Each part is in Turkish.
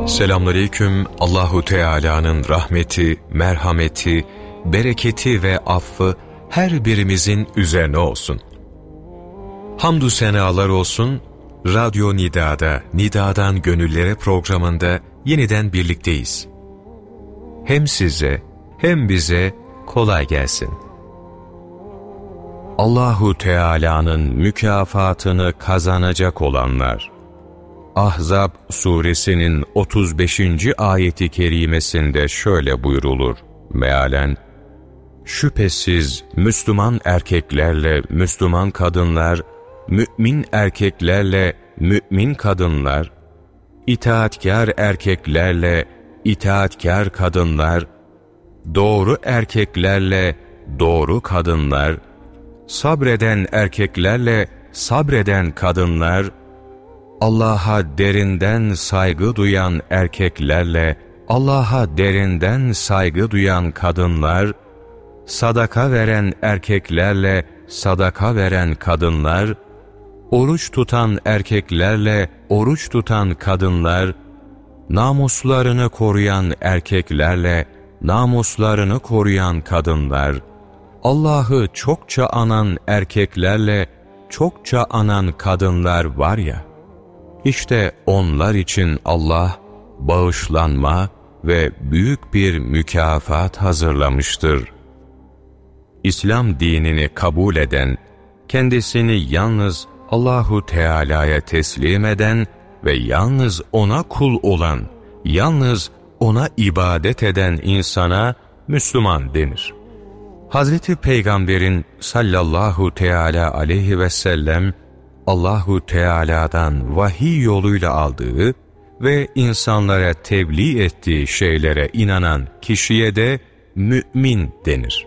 Selamünaleyküm. Allahu Teala'nın rahmeti, merhameti, bereketi ve affı her birimizin üzerine olsun. Hamdü senalar olsun. Radyo Nida'da, Nida'dan Gönüllere programında yeniden birlikteyiz. Hem size hem bize kolay gelsin. Allahu Teala'nın mükafatını kazanacak olanlar. Ahzab suresinin 35. ayeti kerimesinde şöyle buyrulur mealen: şüphesiz Müslüman erkeklerle Müslüman kadınlar, mümin erkeklerle mümin kadınlar, itaatkar erkeklerle itaatkar kadınlar, doğru erkeklerle doğru kadınlar, sabreden erkeklerle sabreden kadınlar, Allah'a derinden saygı duyan erkeklerle Allah'a derinden saygı duyan kadınlar, sadaka veren erkeklerle sadaka veren kadınlar, oruç tutan erkeklerle oruç tutan kadınlar, namuslarını koruyan erkeklerle namuslarını koruyan kadınlar, Allah'ı çokça anan erkeklerle çokça anan kadınlar var ya, İşte onlar için Allah bağışlanma ve büyük bir mükafat hazırlamıştır. İslam dinini kabul eden, kendisini yalnız Allahu Teala'ya teslim eden ve yalnız O'na kul olan, yalnız O'na ibadet eden insana Müslüman denir. Hazreti Peygamber'in sallallahu teala aleyhi ve sellem Allahu Teala'dan vahiy yoluyla aldığı ve insanlara tebliğ ettiği şeylere inanan kişiye de mümin denir.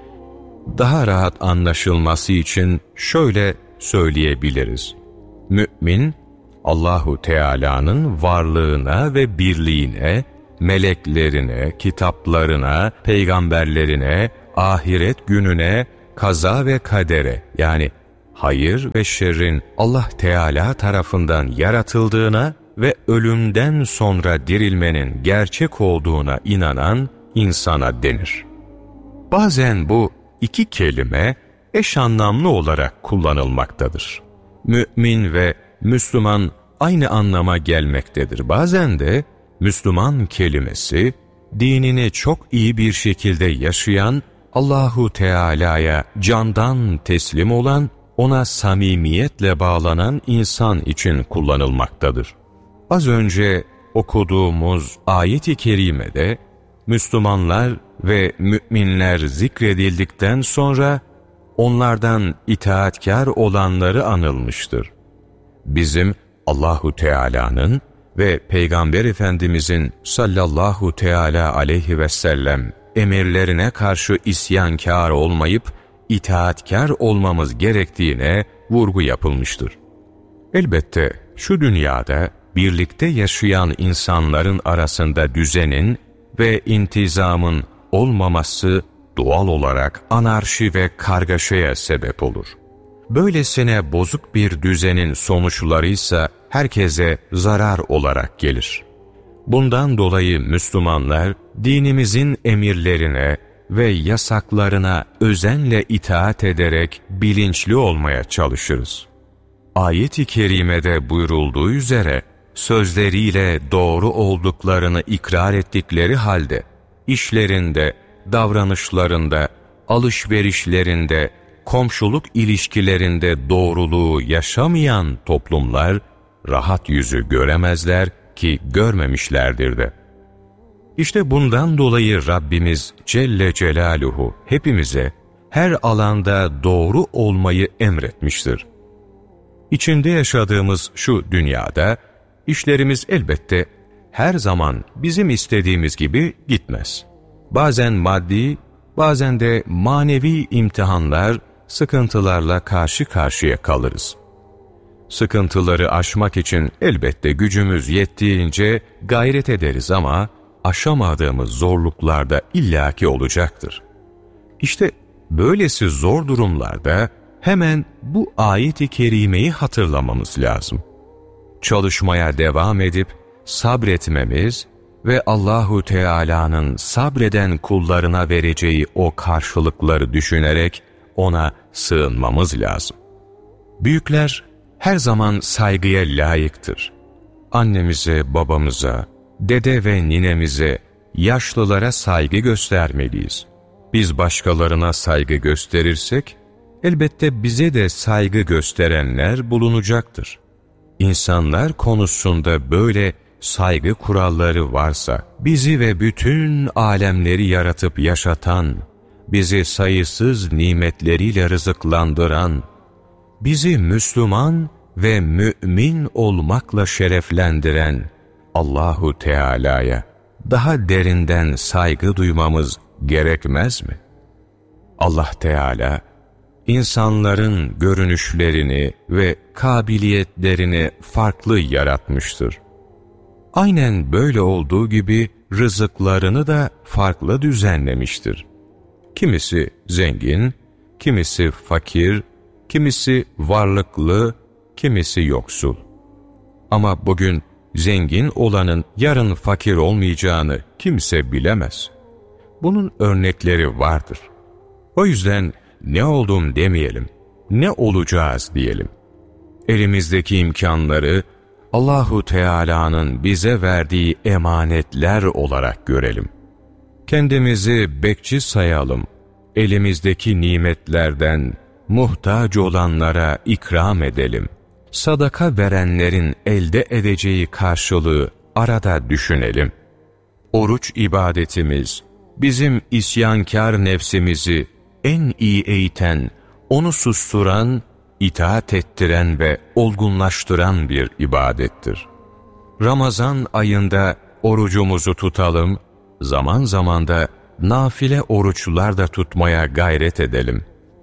Daha rahat anlaşılması için şöyle söyleyebiliriz. Mümin, Allahu Teala'nın varlığına ve birliğine, meleklerine, kitaplarına, peygamberlerine, ahiret gününe, kaza ve kadere, yani hayır ve şerrin Allah Teala tarafından yaratıldığına ve ölümden sonra dirilmenin gerçek olduğuna inanan insana denir. Bazen bu iki kelime eş anlamlı olarak kullanılmaktadır. Mümin ve Müslüman aynı anlama gelmektedir. Bazen de Müslüman kelimesi dinini çok iyi bir şekilde yaşayan, Allahu Teala'ya candan teslim olan, O'na samimiyetle bağlanan insan için kullanılmaktadır. Az önce okuduğumuz ayet-i kerimede Müslümanlar ve müminler zikredildikten sonra onlardan itaatkar olanları anılmıştır. Bizim Allahu Teala'nın ve Peygamber Efendimizin sallallahu teala aleyhi ve sellem emirlerine karşı isyankar olmayıp itaatkar olmamız gerektiğine vurgu yapılmıştır. Elbette şu dünyada birlikte yaşayan insanların arasında düzenin ve intizamın olmaması doğal olarak anarşi ve kargaşaya sebep olur. Böylesine bozuk bir düzenin sonuçları ise herkese zarar olarak gelir. Bundan dolayı Müslümanlar dinimizin emirlerine ve yasaklarına özenle itaat ederek bilinçli olmaya çalışırız. Ayet-i kerimede buyurulduğu üzere sözleriyle doğru olduklarını ikrar ettikleri halde işlerinde, davranışlarında, alışverişlerinde, komşuluk ilişkilerinde doğruluğu yaşamayan toplumlar rahat yüzü göremezler ki görmemişlerdir de. İşte bundan dolayı Rabbimiz Celle Celaluhu hepimize her alanda doğru olmayı emretmiştir. İçinde yaşadığımız şu dünyada işlerimiz elbette her zaman bizim istediğimiz gibi gitmez. Bazen maddi, bazen de manevi imtihanlar, sıkıntılarla karşı karşıya kalırız. Sıkıntıları aşmak için elbette gücümüz yettiğince gayret ederiz ama aşamadığımız zorluklar da illaki olacaktır. İşte böylesi zor durumlarda hemen bu ayet-i kerimeyi hatırlamamız lazım. Çalışmaya devam edip sabretmemiz ve Allahu Teala'nın sabreden kullarına vereceği o karşılıkları düşünerek ona sığınmamız lazım. Büyükler her zaman saygıya layıktır. Annemize, babamıza, dede ve ninemize, yaşlılara saygı göstermeliyiz. Biz başkalarına saygı gösterirsek, elbette bize de saygı gösterenler bulunacaktır. İnsanlar konusunda böyle saygı kuralları varsa, bizi ve bütün alemleri yaratıp yaşatan, bizi sayısız nimetleriyle rızıklandıran, bizi Müslüman ve mümin olmakla şereflendiren Allahu Teala'ya daha derinden saygı duymamız gerekmez mi? Allah Teala, insanların görünüşlerini ve kabiliyetlerini farklı yaratmıştır. Aynen böyle olduğu gibi rızıklarını da farklı düzenlemiştir. Kimisi zengin, kimisi fakir, kimisi varlıklı, kimisi yoksul. Ama bugün zengin olanın yarın fakir olmayacağını kimse bilemez. Bunun örnekleri vardır. O yüzden ne oldum demeyelim, ne olacağız diyelim. Elimizdeki imkanları Allahu Teala'nın bize verdiği emanetler olarak görelim. Kendimizi bekçi sayalım. Elimizdeki nimetlerden muhtaç olanlara ikram edelim. Sadaka verenlerin elde edeceği karşılığı arada düşünelim. Oruç ibadetimiz, bizim isyankar nefsimizi en iyi eğiten, onu susturan, itaat ettiren ve olgunlaştıran bir ibadettir. Ramazan ayında orucumuzu tutalım, zaman zaman da nafile oruçlar da tutmaya gayret edelim.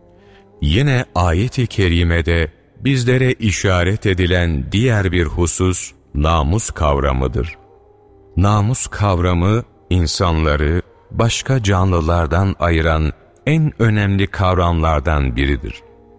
Yine ayet-i kerimede bizlere işaret edilen diğer bir husus namus kavramıdır. Namus kavramı insanları başka canlılardan ayıran en önemli kavramlardan biridir.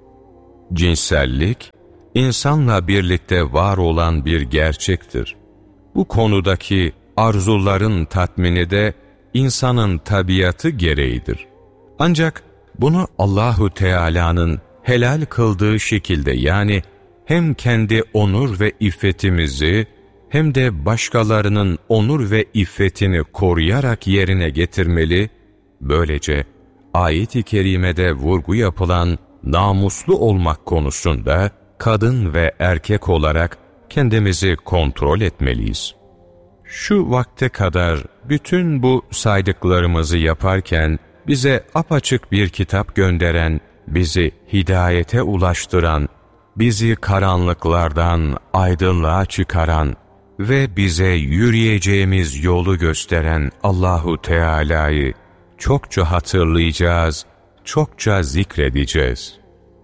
Cinsellik, insanla birlikte var olan bir gerçektir. Bu konudaki arzuların tatmini de insanın tabiatı gereğidir. Ancak bunu Allahu Teala'nın helal kıldığı şekilde, yani hem kendi onur ve iffetimizi hem de başkalarının onur ve iffetini koruyarak yerine getirmeli, böylece ayet-i kerimede vurgu yapılan namuslu olmak konusunda kadın ve erkek olarak kendimizi kontrol etmeliyiz. Şu vakte kadar bütün bu saydıklarımızı yaparken bize apaçık bir kitap gönderen, bizi hidayete ulaştıran, bizi karanlıklardan aydınlığa çıkaran ve bize yürüyeceğimiz yolu gösteren Allahu Teala'yı çokça hatırlayacağız, çokça zikredeceğiz.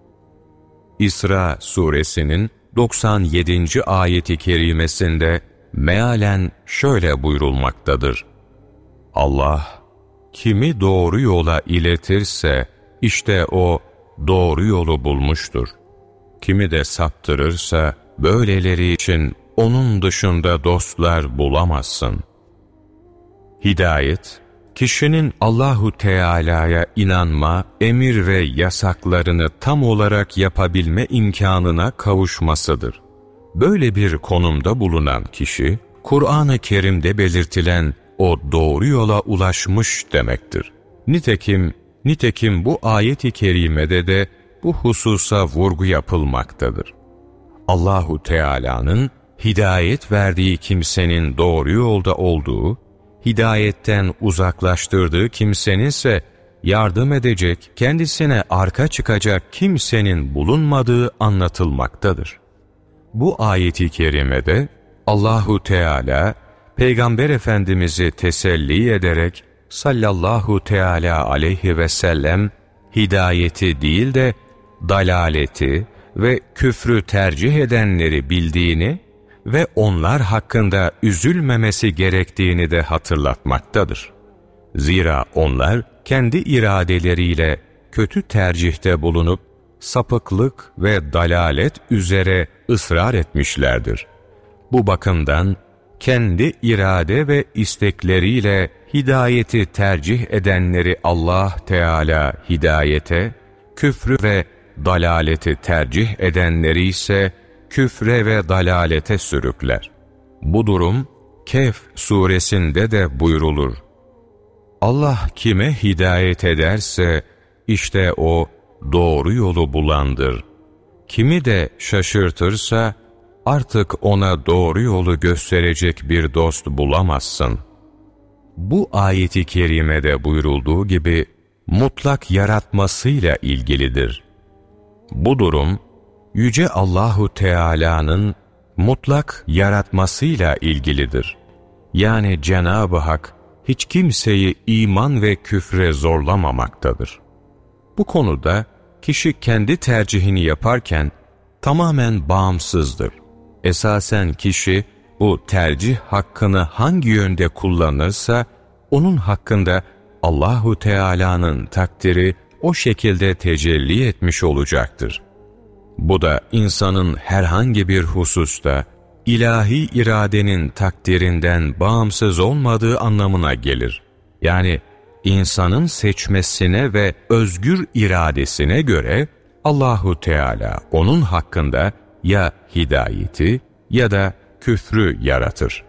İsra suresinin 97. ayeti kerimesinde mealen şöyle buyurulmaktadır. Allah, kimi doğru yola iletirse işte o doğru yolu bulmuştur. Kimi de saptırırsa böyleleri için onun dışında dostlar bulamazsın. Hidayet, kişinin Allahu Teala'ya inanma, emir ve yasaklarını tam olarak yapabilme imkanına kavuşmasıdır. Böyle bir konumda bulunan kişi, Kur'an-ı Kerim'de belirtilen o doğru yola ulaşmış demektir. Nitekim bu ayet-i kerimede de bu hususa vurgu yapılmaktadır. Allahu Teala'nın hidayet verdiği kimsenin doğru yolda olduğu, hidayetten uzaklaştırdığı kimsenin ise yardım edecek, kendisine arka çıkacak kimsenin bulunmadığı anlatılmaktadır. Bu ayet-i kerimede Allahu Teala Peygamber Efendimiz'i teselli ederek sallallahu teala aleyhi ve sellem hidayeti değil de dalaleti ve küfrü tercih edenleri bildiğini ve onlar hakkında üzülmemesi gerektiğini de hatırlatmaktadır. Zira onlar kendi iradeleriyle kötü tercihte bulunup sapıklık ve dalalet üzere ısrar etmişlerdir. Bu bakımdan kendi irade ve istekleriyle hidayeti tercih edenleri Allah Teala hidayete, küfrü ve dalaleti tercih edenleri ise küfre ve dalalete sürükler. Bu durum Kehf suresinde de buyrulur. Allah kime hidayet ederse işte o doğru yolu bulandır. Kimi de şaşırtırsa artık ona doğru yolu gösterecek bir dost bulamazsın. Bu ayeti kerimede buyurulduğu gibi mutlak yaratmasıyla ilgilidir. Bu durum Yüce Allahu Teala'nın mutlak yaratmasıyla ilgilidir. Yani Cenab-ı Hak hiç kimseyi iman ve küfre zorlamamaktadır. Bu konuda kişi kendi tercihini yaparken tamamen bağımsızdır. Esasen kişi bu tercih hakkını hangi yönde kullanırsa onun hakkında Allahu Teala'nın takdiri o şekilde tecelli etmiş olacaktır. Bu da insanın herhangi bir hususta ilahi iradenin takdirinden bağımsız olmadığı anlamına gelir. Yani insanın seçmesine ve özgür iradesine göre Allahu Teala onun hakkında ya hidayeti ya da küfrü yaratır.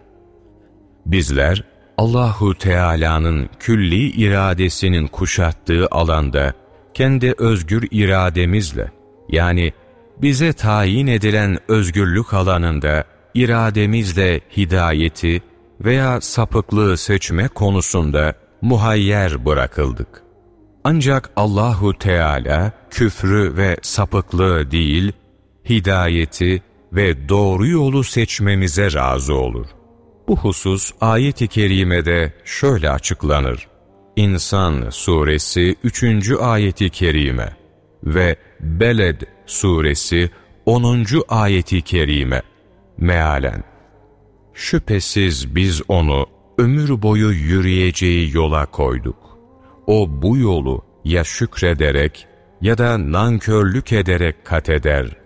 Bizler Allahu Teala'nın külli iradesinin kuşattığı alanda kendi özgür irademizle, yani bize tayin edilen özgürlük alanında irademizle hidayeti veya sapıklığı seçme konusunda muhayyer bırakıldık. Ancak Allahu Teala küfrü ve sapıklığı değil, hidayeti ve doğru yolu seçmemize razı olur. Bu husus ayet-i kerimede şöyle açıklanır. İnsan suresi 3. ayet-i kerime ve Beled suresi 10. ayet-i kerime mealen. Şüphesiz biz onu ömür boyu yürüyeceği yola koyduk. O bu yolu ya şükrederek ya da nankörlük ederek kat eder.